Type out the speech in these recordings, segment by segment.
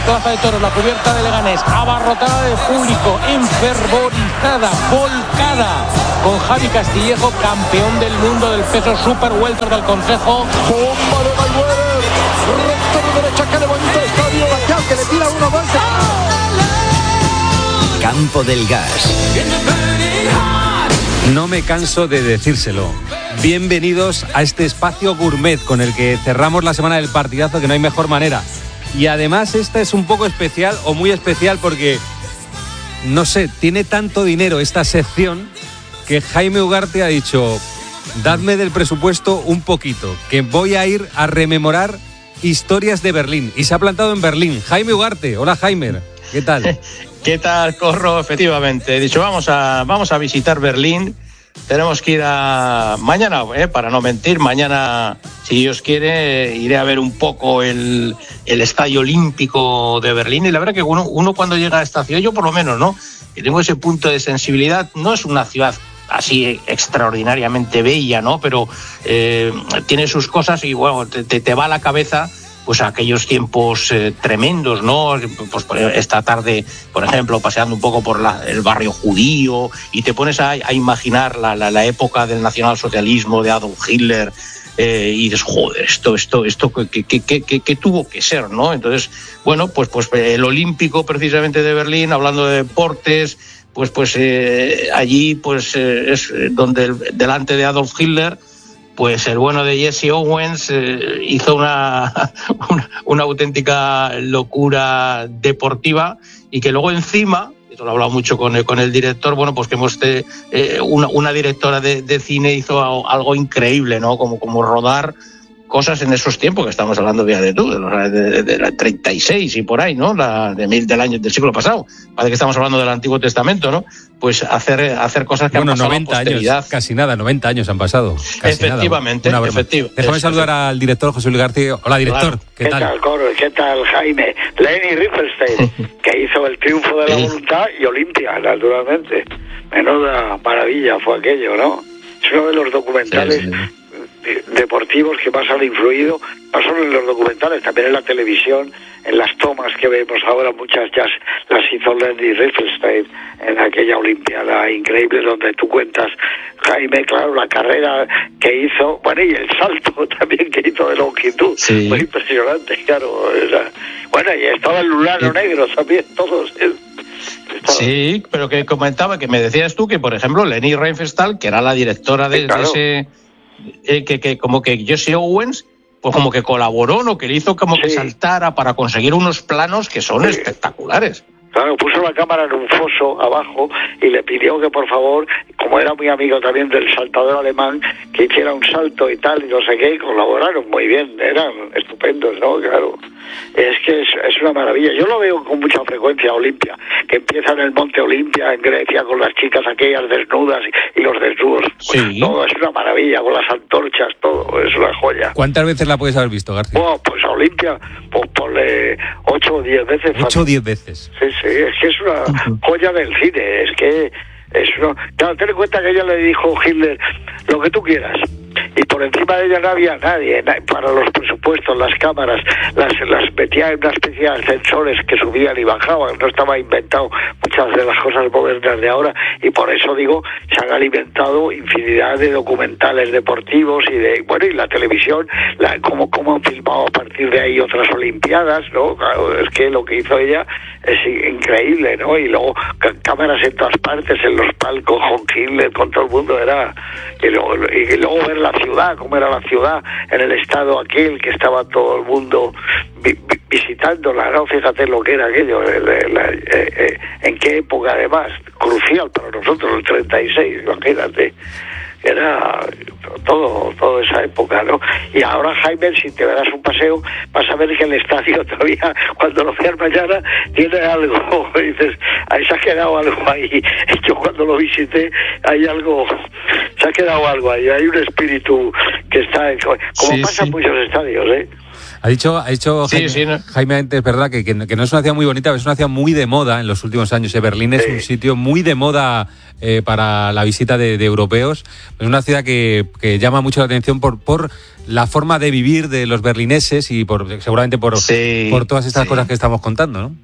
Plaza de Toros, la cubierta de Leganés, abarrotada de público, enfervorizada, volcada, con Javi Castillejo, campeón del mundo del peso super welter del Consejo. Bomba de Mayweather, recto de derecha que levanta el estadio, Bacal que le tira uno más. Campo del Gas. No me canso de decírselo. Bienvenidos a este espacio gourmet con el que cerramos la semana del partidazo, que no hay mejor manera. Y además esta es un poco especial o muy especial porque, no sé, tiene tanto dinero esta sección que Jaime Ugarte ha dicho: dadme del presupuesto un poquito, que voy a ir a rememorar historias de Berlín. Y se ha plantado en Berlín. Jaime Ugarte. Hola, Jaime. ¿Qué tal? ¿Qué tal, Corro? Efectivamente. He dicho, vamos a visitar Berlín. Tenemos que ir mañana, para no mentir, mañana, si Dios quiere, iré a ver un poco el Estadio Olímpico de Berlín. Y la verdad que uno cuando llega a esta ciudad, yo por lo menos, ¿no?, que tengo ese punto de sensibilidad, no es una ciudad así extraordinariamente bella, ¿no?, pero tiene sus cosas y bueno, te va a la cabeza pues aquellos tiempos tremendos, ¿no? Pues esta tarde, por ejemplo, paseando un poco por el barrio judío y te pones a imaginar la época del nacionalsocialismo de Adolf Hitler y dices, joder, esto ¿qué tuvo que ser, ¿no? Entonces, bueno, pues el Olímpico precisamente de Berlín, hablando de deportes, pues allí pues es donde delante de Adolf Hitler, pues el bueno de Jesse Owens hizo una auténtica locura deportiva y que luego encima, esto lo he hablado mucho con el director, bueno, pues que una directora de cine hizo algo increíble, ¿no? Como rodar cosas en esos tiempos que estamos hablando ya de la 36 y por ahí, ¿no? Del año del siglo pasado. Parece que estamos hablando del Antiguo Testamento, ¿no? Pues hacer cosas que han pasado 90 años, casi nada, 90 años han pasado. Efectivamente, efectivamente. Déjame saludar al director José Luis García. Hola, director. Claro. ¿Qué tal? ¿Qué tal, Jaime? Leni Riefenstahl, que hizo El triunfo de la voluntad y Olimpia, naturalmente. Menuda maravilla fue aquello, ¿no? Es uno de los documentales deportivos que más han influido, no solo en los documentales, también en la televisión, en las tomas que vemos ahora, muchas ya las hizo Leni Riefenstahl en aquella Olimpiada increíble donde tú cuentas, Jaime, claro, la carrera que hizo, bueno, y el salto también que hizo de longitud, sí, muy impresionante, claro. Bueno, y estaba el Lulano Negro también, todos. Sí, pero que comentaba, que me decías tú que, por ejemplo, Leni Riefenstahl, que era la directora de ese... que como que Jesse Owens pues como que colaboró, ¿no? Que le hizo como que saltara para conseguir unos planos que son espectaculares. Claro, puso la cámara en un foso abajo y le pidió que por favor, como era muy amigo también del saltador alemán, que hiciera un salto y tal, y no sé qué, y colaboraron muy bien, eran estupendos, ¿no? Claro. Es que es una maravilla. Yo lo veo con mucha frecuencia, Olimpia, que empieza en el Monte Olimpia, en Grecia, con las chicas aquellas desnudas y los desnudos. Sí. Todo es una maravilla, con las antorchas, todo, es una joya. ¿Cuántas veces la puedes haber visto, García? Bueno, pues a Olimpia, pues ponle 8 o 10 veces. 8 o 10 veces. Sí, es que es una joya del cine, es que es una... Claro, ten en cuenta que ella le dijo Hitler, lo que tú quieras. Y por encima de ella no había nadie para los presupuestos, las cámaras, las metía en una especie de ascensores que subían y bajaban, no estaba inventado muchas de las cosas modernas de ahora, y por eso digo, se han alimentado infinidad de documentales deportivos y la televisión, cómo han filmado a partir de ahí otras olimpiadas, ¿no? Claro, es que lo que hizo ella es increíble, ¿no? Y luego cámaras en todas partes, en los palcos, con Hitler, con todo el mundo, y luego ver la ciudad, cómo era la ciudad en el estado aquel que estaba todo el mundo visitándola, ¿no? Fíjate lo que era aquello, en qué época además, crucial para nosotros, el 36, imagínate. Era todo esa época, ¿no? Y ahora, Jaime, si te darás un paseo, vas a ver que el estadio todavía, cuando lo veas mañana, tiene algo. Dices, ahí se ha quedado algo ahí. Yo cuando lo visité, hay algo, se ha quedado algo ahí. Hay un espíritu que está, como pasa en muchos estadios, ¿eh? Ha dicho Sí, ¿no? Jaime antes, es verdad, que no es una ciudad muy bonita, pero es una ciudad muy de moda en los últimos años. Berlín es un sitio muy de moda para la visita de europeos. Es una ciudad que llama mucho la atención por la forma de vivir de los berlineses y seguramente por todas estas cosas que estamos contando, ¿no?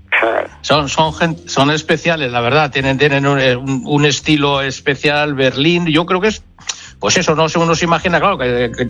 Son especiales, la verdad. Tienen un estilo especial. Berlín, yo creo que es, pues eso, no uno se imagina, claro, que